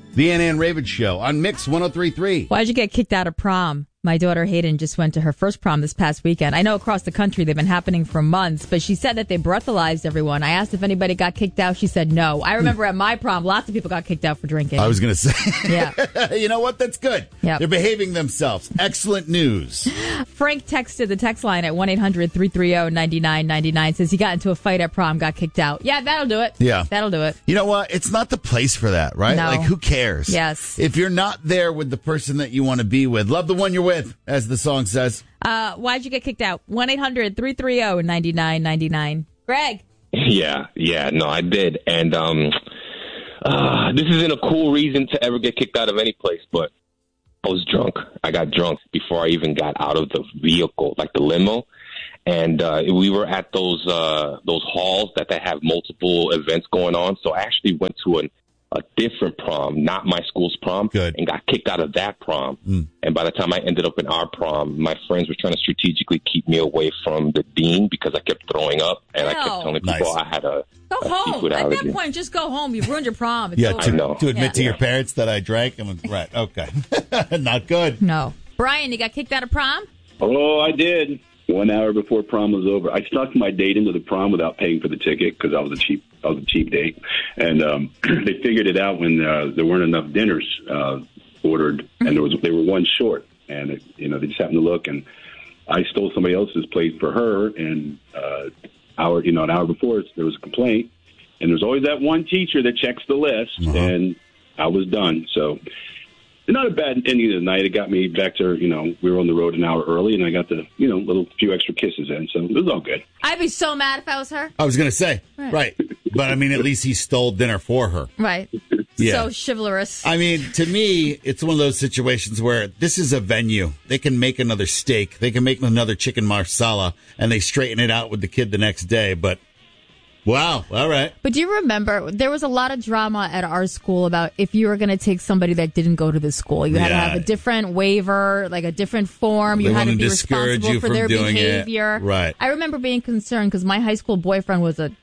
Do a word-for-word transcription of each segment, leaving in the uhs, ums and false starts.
The Ann Ann Ravens Show on Mix one oh three point three. Why'd you get kicked out of prom? My daughter Hayden just went to her first prom this past weekend. I know across the country they've been happening for months, but she said that they breathalyzed everyone. I asked if anybody got kicked out. She said no. I remember at my prom, lots of people got kicked out for drinking. I was going to say. Yeah. You know what? That's good. Yep. They're behaving themselves. Excellent news. Frank texted the text line at one eight hundred three three zero nine nine nine nine. Says he got into a fight at prom, got kicked out. Yeah, that'll do it. Yeah. That'll do it. You know what? It's not the place for that, right? No. Like, who cares? Yes. If you're not there with the person that you want to be with, love the one you're with, as the song says. Uh, why'd you get kicked out? one eight hundred three three zero nine nine nine nine. Greg. Yeah, yeah, no, I did. And um, uh, this isn't a cool reason to ever get kicked out of any place, but I was drunk. I got drunk before I even got out of the vehicle, like the limo. And uh, we were at those uh, those halls that they have multiple events going on. So I actually went to an a different prom, not my school's prom, Good. and got kicked out of that prom. Mm. And by the time I ended up in our prom, my friends were trying to strategically keep me away from the dean because I kept throwing up, and Ew. I kept telling people Nice. I had a, Go a home. seafood At allergy. that point, just go home. You've ruined your prom. It's Yeah, over. to, I know. to admit Yeah. to your parents that I drank. I'm right. Okay. Not good. No. Brian, you got kicked out of prom? Oh, I did. One hour before prom was over, I snuck my date into the prom without paying for the ticket because I was a cheap, I was a cheap date, and um, they figured it out when uh, there weren't enough dinners uh, ordered, and there was they were one short, and it, you know they just happened to look, and I stole somebody else's plate for her, and uh, hour, you know, an hour before there was a complaint, and there's always that one teacher that checks the list, Uh-huh. and I was done, so. Not a bad ending of the night. It got me back to, you know, we were on the road an hour early, and I got the, you know, little few extra kisses in, so it was all good. I'd be so mad if I was her. I was going to say, Right. right. But, I mean, at least he stole dinner for her. Right. Yeah. So chivalrous. I mean, to me, it's one of those situations where this is a venue. They can make another steak. They can make another chicken marsala, and they straighten it out with the kid the next day. But, wow, all right. But do you remember, there was a lot of drama at our school about if you were going to take somebody that didn't go to the school. You had to Yeah. have a different waiver, like a different form. You They had to wanna be discourage responsible you for from their doing it. behavior. Right. I remember being concerned because my high school boyfriend was a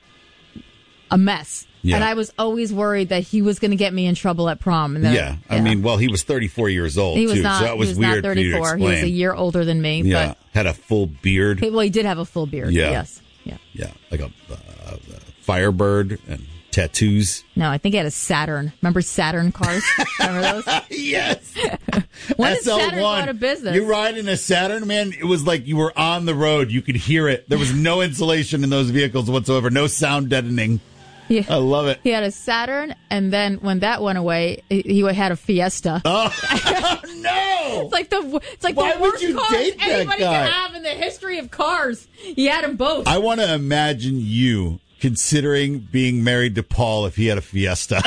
a mess. Yeah. And I was always worried that he was going to get me in trouble at prom. And then, Yeah. I mean, well, he was thirty-four years old, he was too, not, so that was, he was weird not for you to thirty-four. explain. He was a year older than me. Yeah. Had a full beard. But, well, he did have a full beard. Yeah. Yes. Yeah. Yeah. Like a uh, Firebird and tattoos. No, I think he had a Saturn. Remember Saturn cars? Remember those? Yes. When did S L one. Saturn go out of business? You ride in a Saturn, man, it was like you were on the road. You could hear it. There was no insulation in those vehicles whatsoever. No sound deadening. Yeah. I love it. He had a Saturn, and then when that went away, he he had a Fiesta. Oh, no! It's like the it's like Why the would worst you cars date that anybody guy? could have in the history of cars. He had them both. I want to imagine you considering being married to Paul if he had a Fiesta.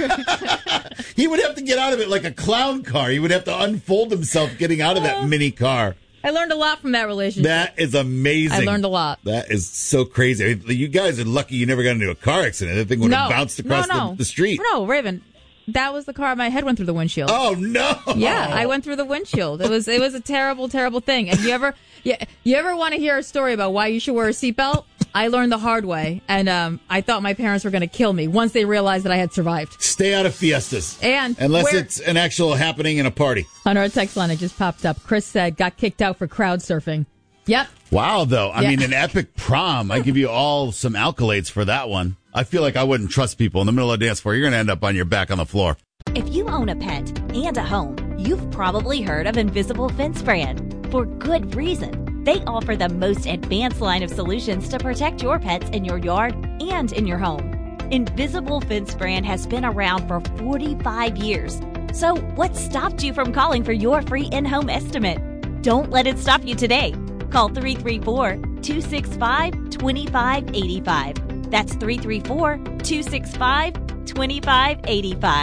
He would have to get out of it like a clown car. He would have to unfold himself getting out of that mini car. I learned a lot from that relationship. That is amazing. I learned a lot. That is so crazy. I mean, you guys are lucky you never got into a car accident. That thing would have no, bounced across no, no. The, the street. No, Raven, that was the car my head went through the windshield. Oh, no. Yeah, I went through the windshield. It was it was a terrible, terrible thing. And you ever you, you ever want to hear a story about why you should wear a seatbelt? I learned the hard way, and um, I thought my parents were going to kill me once they realized that I had survived. Stay out of Fiestas. And Unless where- it's an actual happening in a party. On our text line, it just popped up. Chris said, got kicked out for crowd surfing. Yep. Wow, though. I Yeah. mean, an epic prom. I give you all some accolades for that one. I feel like I wouldn't trust people in the middle of the dance floor. You're going to end up on your back on the floor. If you own a pet and a home, you've probably heard of Invisible Fence Brand. For good reason. They offer the most advanced line of solutions to protect your pets in your yard and in your home. Invisible Fence Brand has been around for forty-five years. So what stopped you from calling for your free in-home estimate? Don't let it stop you today. Call three three four, two six five, two five eight five. That's three three four, two six five, two five eight five.